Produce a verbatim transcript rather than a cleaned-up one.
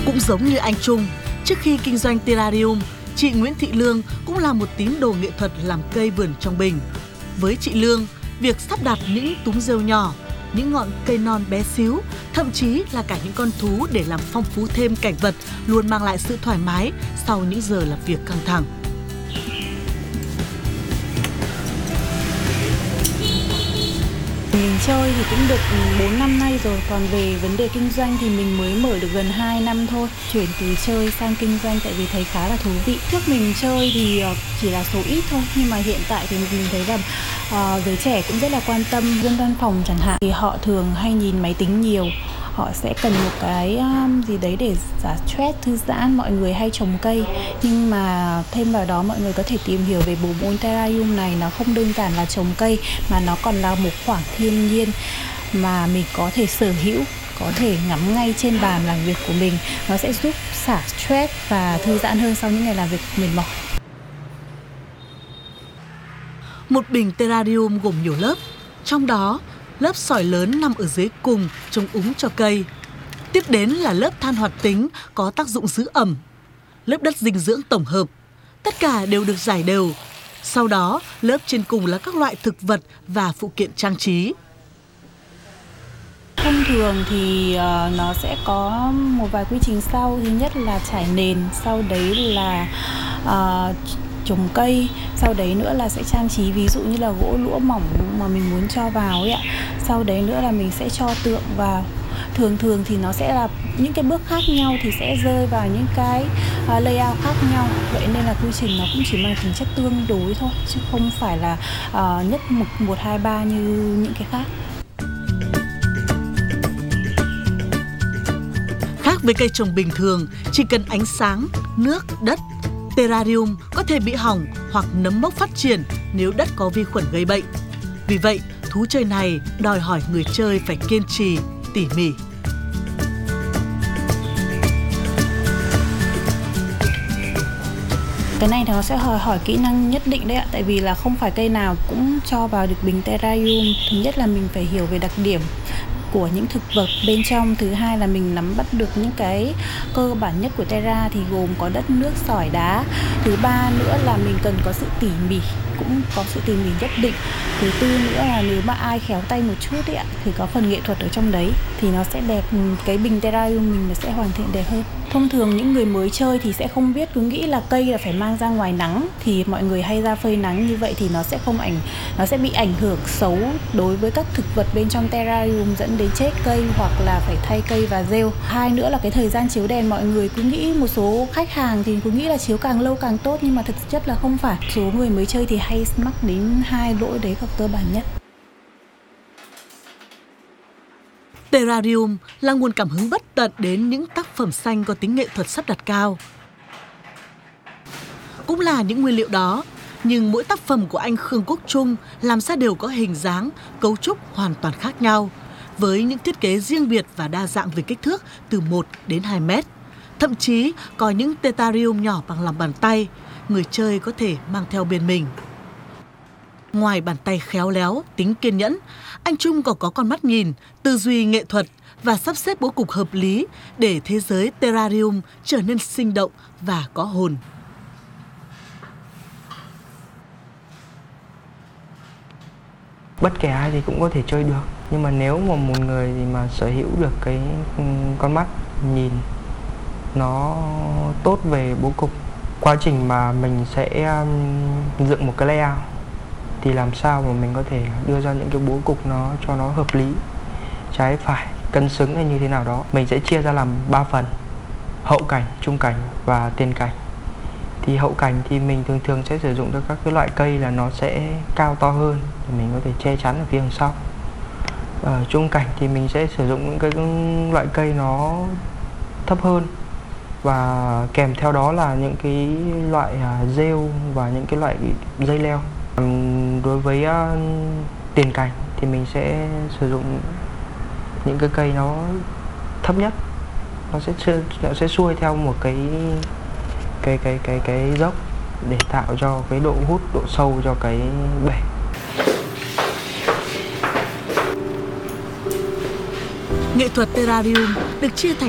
Cũng giống như anh Trung, trước khi kinh doanh terrarium, chị Nguyễn Thị Lương cũng là một tín đồ nghệ thuật làm cây vườn trong bình. Với chị Lương, việc sắp đặt những túm rêu nhỏ, những ngọn cây non bé xíu, thậm chí là cả những con thú để làm phong phú thêm cảnh vật luôn mang lại sự thoải mái sau những giờ làm việc căng thẳng. Mình chơi thì cũng được bốn năm nay rồi, còn về vấn đề kinh doanh thì mình mới mở được gần hai năm thôi. Chuyển từ chơi sang kinh doanh tại vì thấy khá là thú vị. Trước mình chơi thì chỉ là số ít thôi, nhưng mà hiện tại thì mình thấy là uh, giới trẻ cũng rất là quan tâm. Dân văn phòng chẳng hạn thì họ thường hay nhìn máy tính nhiều. Họ sẽ cần một cái um, gì đấy để giải stress, thư giãn. Mọi người hay trồng cây, nhưng mà thêm vào đó mọi người có thể tìm hiểu về bộ môn terrarium này. Nó không đơn giản là trồng cây, mà nó còn là một khoảng thiên nhiên mà mình có thể sở hữu, có thể ngắm ngay trên bàn làm việc của mình. Nó sẽ giúp xả stress và thư giãn hơn sau những ngày làm việc mệt mỏi. Một bình terrarium gồm nhiều lớp, trong đó lớp sỏi lớn nằm ở dưới cùng chống úng cho cây. Tiếp đến là lớp than hoạt tính có tác dụng giữ ẩm, lớp đất dinh dưỡng tổng hợp. Tất cả đều được rải đều. Sau đó, lớp trên cùng là các loại thực vật và phụ kiện trang trí. Thông thường thì uh, nó sẽ có một vài quy trình sau. Thứ nhất là trải nền, sau đấy là uh, trồng cây, sau đấy nữa là sẽ trang trí, ví dụ như là gỗ lũa mỏng mà mình muốn cho vào ấy ạ. Sau đấy nữa là mình sẽ cho tượng vào. Thường thường thì nó sẽ là những cái bước khác nhau thì sẽ rơi vào những cái uh, layout khác nhau. Vậy nên là quy trình nó cũng chỉ mang tính chất tương đối thôi, chứ không phải là uh, nhất mục một, hai, ba như những cái khác. Khác với cây trồng bình thường, chỉ cần ánh sáng, nước, đất, terrarium có thể bị hỏng hoặc nấm mốc phát triển nếu đất có vi khuẩn gây bệnh. Vì vậy, thú chơi này đòi hỏi người chơi phải kiên trì, tỉ mỉ. Cái này thì nó sẽ hỏi hỏi kỹ năng nhất định đấy ạ. Tại vì là không phải cây nào cũng cho vào được bình terrarium. Thứ nhất là mình phải hiểu về đặc điểm của những thực vật bên trong. Thứ hai là mình nắm bắt được những cái cơ bản nhất của terra thì gồm có đất, nước, sỏi, đá. Thứ ba nữa là mình cần có sự tỉ mỉ, cũng có sự tỉ mỉ nhất định. Thứ tư nữa là nếu mà ai khéo tay một chút ấy ạ, thì có phần nghệ thuật ở trong đấy thì nó sẽ đẹp, cái bình terrarium mình nó sẽ hoàn thiện đẹp hơn. Thông thường những người mới chơi thì sẽ không biết, cứ nghĩ là cây là phải mang ra ngoài nắng, thì mọi người hay ra phơi nắng như vậy thì nó sẽ không ảnh nó sẽ bị ảnh hưởng xấu đối với các thực vật bên trong terrarium, dẫn đến chết cây hoặc là phải thay cây và rêu. Hai nữa là cái thời gian chiếu đèn, mọi người cứ nghĩ, một số khách hàng thì cứ nghĩ là chiếu càng lâu càng tốt, nhưng mà thực chất là không phải. Số người mới chơi thì hay mắc đến hai lỗi đấy là cơ bản nhất. Terrarium là nguồn cảm hứng bất tận đến những tác phẩm xanh có tính nghệ thuật sắp đặt cao. Cũng là những nguyên liệu đó, nhưng mỗi tác phẩm của anh Khương Quốc Trung làm ra đều có hình dáng, cấu trúc hoàn toàn khác nhau, với những thiết kế riêng biệt và đa dạng về kích thước từ một đến hai mét. Thậm chí có những terrarium nhỏ bằng lòng bàn tay, người chơi có thể mang theo bên mình. Ngoài bàn tay khéo léo, tính kiên nhẫn, anh Trung còn có con mắt nhìn, tư duy nghệ thuật và sắp xếp bố cục hợp lý để thế giới terrarium trở nên sinh động và có hồn. Bất kể ai thì cũng có thể chơi được, nhưng mà nếu mà một người thì mà sở hữu được cái con mắt nhìn nó tốt về bố cục, quá trình mà mình sẽ um, dựng một cái layout thì làm sao mà mình có thể đưa ra những cái bố cục nó cho nó hợp lý, trái phải, cân xứng hay như thế nào đó. Mình sẽ chia ra làm ba phần: hậu cảnh, trung cảnh và tiền cảnh. Thì hậu cảnh thì mình thường thường sẽ sử dụng cho các cái loại cây là nó sẽ cao to hơn để mình có thể che chắn ở phía đằng sau. Ở trung cảnh thì mình sẽ sử dụng những cái loại cây nó thấp hơn, và kèm theo đó là những cái loại uh, rêu và những cái loại dây leo. Um, đối với uh, tiền cảnh thì mình sẽ sử dụng những cái cây nó thấp nhất, nó sẽ nó sẽ xuôi theo một cái cái cái cái cái dốc để tạo cho cái độ hút, độ sâu cho cái bể. Nghệ thuật terrarium được chia thành